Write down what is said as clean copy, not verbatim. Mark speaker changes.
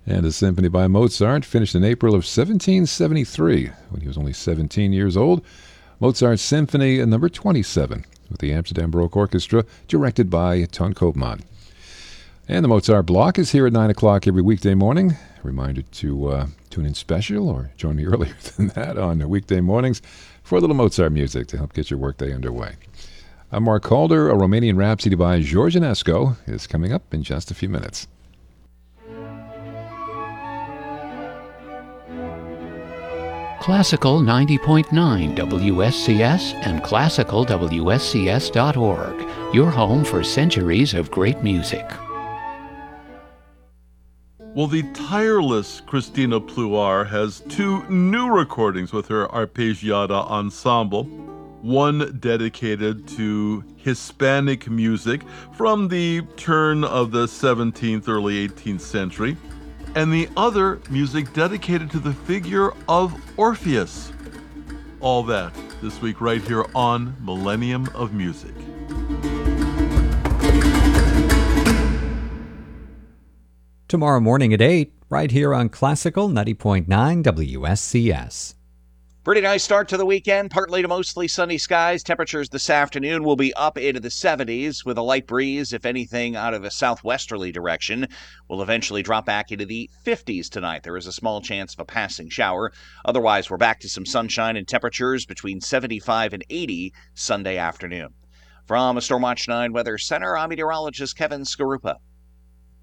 Speaker 1: And a symphony by Mozart finished in April of 1773 when he was only 17 years old. Mozart's Symphony number 27 with the Amsterdam Baroque Orchestra, directed by Ton Koopman. And the Mozart Block is here at 9 o'clock every weekday morning. A reminder to tune in special or join me earlier than that on weekday mornings for a little Mozart music to help get your workday underway. I'm Mark Calder. A Romanian Rhapsody by George Enesco is coming up in just a few minutes.
Speaker 2: Classical 90.9 WSCS and classicalwscs.org, your home for centuries of great music.
Speaker 3: Well, the tireless Christina Pluar has 2 new recordings with her Arpeggiata Ensemble, one dedicated to Hispanic music from the turn of the 17th, early 18th century, and the other music dedicated to the figure of Orpheus. All that this week right here on Millennium of Music.
Speaker 4: Tomorrow morning at 8, right here on Classical 90.9 WSCS.
Speaker 5: Pretty nice start to the weekend. Partly to mostly sunny skies. Temperatures this afternoon will be up into the 70s with a light breeze, if anything, out of a southwesterly direction. We'll eventually drop back into the 50s tonight. There is a small chance of a passing shower. Otherwise, we're back to some sunshine and temperatures between 75 and 80 Sunday afternoon. From a Stormwatch 9 Weather Center, I'm meteorologist Kevin Skarupa.